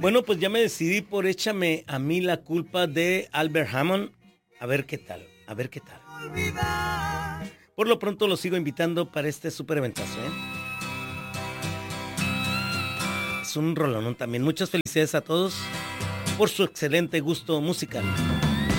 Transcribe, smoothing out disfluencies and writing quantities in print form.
Bueno, pues ya me decidí por Échame a mí la culpa de Albert Hammond. A ver qué tal, a ver qué tal. Por lo pronto los sigo invitando para este súper eventazo, ¿eh? Es un rolonón también. Muchas felicidades a todos por su excelente gusto musical.